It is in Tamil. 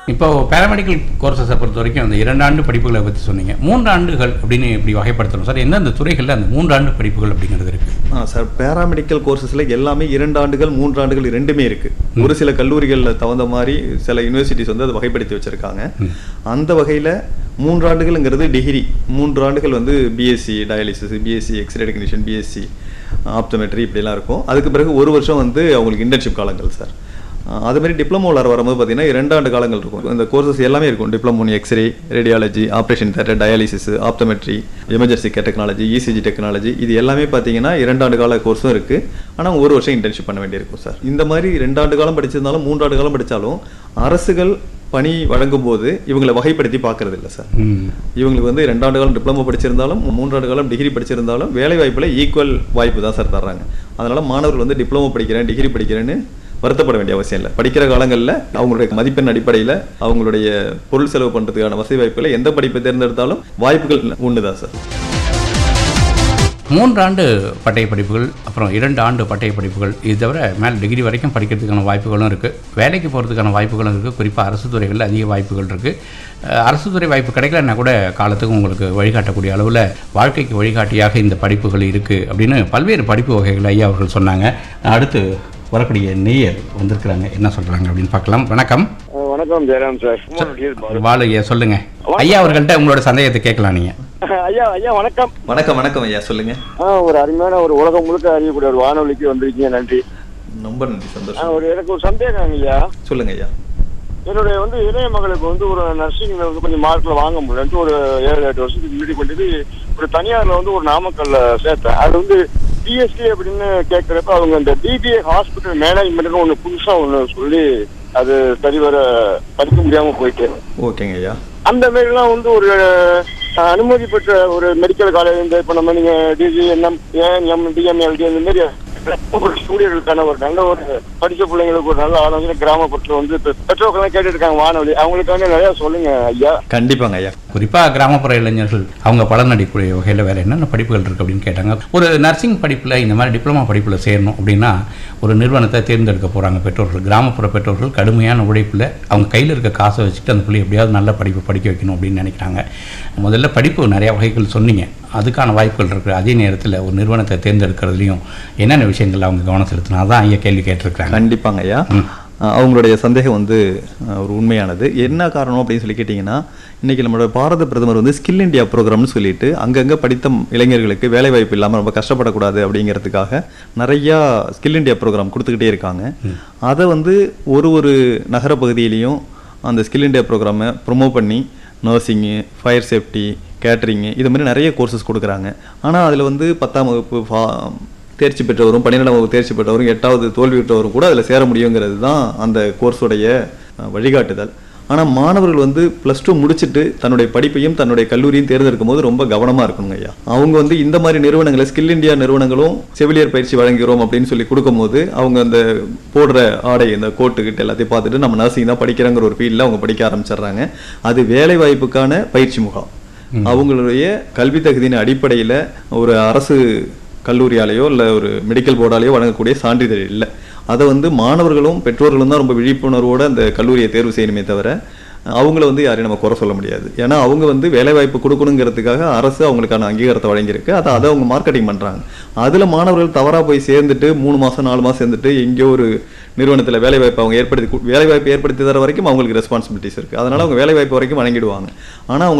இப்போ பேராமெடிக்கல் கோர்சஸை பொறுத்த வரைக்கும் அந்த 2 ஆண்டு படிப்புகளை பற்றி சொன்னீங்க. 3 ஆண்டுகள் அப்படின்னு இப்படி வகைப்படுத்தணும் சார். எந்தெந்த துறைகளில் அந்த 3 ஆண்டு படிப்புகள் அப்படிங்கிறது இருக்குது? சார், பேராமெடிக்கல் கோர்சஸில் எல்லாமே 2 ஆண்டுகள் 3 ஆண்டுகள் ரெண்டுமே இருக்குது. ஒரு சில கல்லூரிகளில் தகுந்த மாதிரி சில யூனிவர்சிட்டிஸ் வந்து அதை வகைப்படுத்தி வச்சுருக்காங்க. அந்த வகையில் 3 ஆண்டுகள்ங்கிறது டிகிரி. 3 ஆண்டுகள் வந்து BSc dialysis, BSc x ray technician, BSc optometry இப்படிலாம் இருக்கும். அதுக்கு பிறகு 1 வருஷம் வந்து அவங்களுக்கு இன்டர்ன்ஷிப் காலங்கள் சார். அதுமாதிரி டிப்ளமோவில் வரும்போது பார்த்தீங்கன்னா 2 ஆண்டு காலங்கள் இருக்கும். இந்த கோர்சஸ் எல்லாமே இருக்கும். Diploma x ray, radiology, operation theatre, dialysis, optometry, emergency care technology, ECG technology, இது எல்லாமே பார்த்தீங்கன்னா 2 ஆண்டு கால கோர்ஸும் இருக்குது. ஆனால் 1 வருஷம் இன்டர்ன்ஷிப் பண்ண வேண்டியிருக்கும் சார். இந்த மாதிரி 2 ஆண்டு காலம் படிச்சிருந்தாலும் 3 ஆண்டு காலம் படித்தாலும் அரசுகள் பணி வழங்கும் போது இவங்களை வகைப்படுத்தி பார்க்கறது இல்லை சார். இவங்களுக்கு வந்து 2 ஆண்டு காலம் டிப்ளமோ படிச்சிருந்தாலும் 3 ஆண்டு காலம் டிகிரி படிச்சிருந்தாலும் வேலை வாய்ப்பில் ஈக்குவல் வாய்ப்பு தான் சார் தர்றாங்க. அதனால் மாணவர்கள் வந்து டிப்ளமோ படிக்கிறேன், டிகிரி படிக்கிறேன்னு வருத்தப்பட வேண்டிய அவசியம் இல்லை. படிக்கிற காலங்களில் அவங்களுடைய மதிப்பெண் அடிப்படையில் அவங்களுடைய பொருள் செலவு பண்ணுறதுக்கான வசதி வாய்ப்புகளை எந்த படிப்பை தேர்ந்தெடுத்தாலும் வாய்ப்புகள் ஒன்று தான் சார். 3 ஆண்டு பட்டய படிப்புகள், அப்புறம் 2 ஆண்டு பட்டய படிப்புகள், இது தவிர மேலே டிகிரி வரைக்கும் படிக்கிறதுக்கான வாய்ப்புகளும் இருக்குது. வேலைக்கு போகிறதுக்கான வாய்ப்புகளும் இருக்குது. குறிப்பாக அரசு துறைகளில் அதிக வாய்ப்புகள் இருக்குது. அரசு துறை வாய்ப்பு கிடைக்கலன்னா கூட காலத்துக்கு உங்களுக்கு வழிகாட்டக்கூடிய அளவில் வாழ்க்கைக்கு வழிகாட்டியாக இந்த படிப்புகள் இருக்குது அப்படின்னு பல்வேறு படிப்பு வகைகள் ஐயா அவர்கள் சொன்னாங்க. அடுத்து வரக்கூடிய நேயர் வந்திருக்கிறாங்க, என்ன சொல்கிறாங்க அப்படின்னு பார்க்கலாம். வணக்கம். வணக்கம் ஜெயராம் சார். பாலு ஐயா சொல்லுங்க. ஐயா அவர்கள்ட்ட உங்களோட சந்தேகத்தை கேட்கலாம் நீங்க. ஐயா வணக்கம். வணக்கம் ஐயா, சொல்லுங்க. ஒரு அருமையான ஒரு உலகம் முழுக்க அறியக்கூடிய ஒரு வானொலிக்கு வந்திருக்கீங்க, நன்றி. ரொம்ப நன்றி, சந்தோஷம். எனக்கு ஒரு சந்தேகம் ஐயா. சொல்லுங்க ஐயா. என்னுடைய வந்து இளைய மகளுக்கு வந்து ஒரு நர்சிங்ல வந்து கொஞ்சம் மார்க்ல வாங்க முடியலன்ட்டு ஒரு 7-8 வருஷத்துக்கு முன்னாடி கொண்டு ஒரு தனியார்ல வந்து ஒரு நாமக்கல்ல சேர்த்தேன். அது வந்து பிஎஸ்சி அப்படின்னு கேட்கறப்ப அவங்க இந்த பிபிஏ ஹாஸ்பிட்டல் மேனேஜ்மெண்ட்னு ஒண்ணு புதுசா ஒண்ணு சொல்லி அது சரிவர படிக்க முடியாம போயிட்டு. ஓகேங்க ஐயா. அந்த மாதிரி எல்லாம் வந்து ஒரு அனுமதி பெற்ற ஒரு மெடிக்கல் காலேஜ் இந்த இப்ப நம்ம நீங்க டிஜிஎன்எம், ஏஎன்எம், டிஎம்எல்டி அந்த மாதிரி ஸ்டூடெண்ட்களுக்கான ஒரு நல்ல ஒரு படிச்ச பிள்ளைங்களுக்கு ஒரு நல்ல ஆலோசனை கிராமப்புறத்துல வந்து பெற்றோர்கள் கேட்டு இருக்காங்க வானொலி, அவங்களுக்காக நிறைய சொல்லுங்க ஐயா. கண்டிப்பாங்க ஐயா. குறிப்பாக கிராமப்புற இளைஞர்கள் அவங்க பலனடிக்கூடிய வகையில் வேறு என்னென்ன படிப்புகள் இருக்குது அப்படின்னு கேட்டாங்க. ஒரு நர்சிங் படிப்பில் இந்த மாதிரி டிப்ளமா படிப்பில் சேரணும் அப்படின்னா ஒரு நிறுவனத்தை தேர்ந்தெடுக்க போகிறாங்க பெற்றோர்கள். கிராமப்புற பெற்றோர்கள் கடுமையான உழைப்பில் அவங்க கையில் இருக்க காசை வச்சுட்டு அந்த பிள்ளை எப்படியாவது நல்ல படிப்பு படிக்க வைக்கணும் அப்படின்னு நினைக்கிறாங்க. முதல்ல படிப்பு நிறையா வகைகள் சொன்னீங்க, அதுக்கான வாய்ப்புகள் இருக்குது. அதே நேரத்தில் ஒரு நிறுவனத்தை தேர்ந்தெடுக்கிறதுலையும் என்னென்ன விஷயங்கள் அவங்க கவனம் செலுத்தணும், அதான் ஐயா கேள்வி கேட்டிருக்கிறாங்க. கண்டிப்பாங்க ஐயா. அவங்களுடைய சந்தேகம் வந்து ஒரு உண்மையானது. என்ன காரணம் அப்படின்னு சொல்லி கேட்டிங்கன்னா, இன்றைக்கி நம்மளோட பாரத பிரதமர் வந்து ஸ்கில் இந்தியா ப்ரோக்ராம்னு சொல்லிட்டு அங்கங்கே படித்த இளைஞர்களுக்கு வேலைவாய்ப்பு இல்லாமல் ரொம்ப கஷ்டப்படக்கூடாது அப்படிங்கிறதுக்காக நிறையா ஸ்கில் இந்தியா ப்ரோக்ராம் கொடுத்துக்கிட்டே இருக்காங்க. அதை வந்து ஒரு நகர பகுதியிலையும் அந்த ஸ்கில் இந்தியா ப்ரோக்ராமை ப்ரொமோட் பண்ணி நர்சிங்கு, ஃபயர் சேஃப்டி, கேட்டரிங்கு இது மாதிரி நிறைய கோர்சஸ் கொடுக்குறாங்க. ஆனால் அதில் வந்து 10ஆம் வகுப்பு தேர்ச்சி பெற்றவரும் 12ஆம் வகுப்பு தேர்ச்சி பெற்றவரும் 8வது தோல்வி பெற்றவரும் கூட அதில் சேர முடியுங்கிறது தான் அந்த கோர்ஸுடைய வழிகாட்டுதல். ஆனால் மாணவர்கள் வந்து +2 முடிச்சுட்டு தன்னுடைய படிப்பையும் தன்னுடைய கல்லூரியும் தேர்ந்தெடுக்கும் போது ரொம்ப கவனமாக இருக்கணுங்க ஐயா. அவங்க வந்து இந்த மாதிரி நிறுவனங்களை ஸ்கில் இந்தியா நிறுவனங்களும் செவிலியர் பயிற்சி வழங்குகிறோம் அப்படின்னு சொல்லி கொடுக்கும்போது அவங்க அந்த போடுற ஆடை, இந்த கோட்டுக்கிட்ட எல்லாத்தையும் பார்த்துட்டு நம்ம நர்சிங் தான் படிக்கிறங்கிற ஒரு ஃபீல்டில் அவங்க படிக்க ஆரம்பிச்சிடுறாங்க. அது வேலை வாய்ப்புக்கான பயிற்சி முகாம். அவங்களுடைய கல்வி தகுதியின் அடிப்படையில் ஒரு அரசு கல்லூரியாலேயோ இல்லை ஒரு மெடிக்கல் போர்டாலேயோ வழங்கக்கூடிய சான்றிதழ் இல்லை. அதை வந்து மாணவர்களும் பெற்றோர்களும் தான் ரொம்ப விழிப்புணர்வோடு அந்த கல்லூரியை தேர்வு செய்யணுமே தவிர அவங்கள வந்து யாரையும் நம்ம குறை சொல்ல முடியாது. ஏன்னா அவங்க வந்து வேலைவாய்ப்பு கொடுக்கணுங்கிறதுக்காக அரசு அவங்களுக்கான அங்கீகாரத்தை வழங்கியிருக்கு. அதை அவங்க மார்க்கெட்டிங் பண்ணுறாங்க. அதில் மாணவர்கள் தவறாக போய் சேர்ந்துட்டு 3 மாதம் 4 மாதம் சேர்ந்துட்டு எங்கேயோ ஒரு நிறுவனத்தில் வேலைவாய்ப்பு அவங்க வேலைவாய்ப்பு ஏற்படுத்தி தர வரைக்கும் அவங்களுக்கு ரெஸ்பான்சிபிலிட்டிஸ் இருக்குது. அதனால் அவங்க வேலைவாய்ப்பு வரைக்கும் வழங்கிடுவாங்க. ஆனால் அவங்க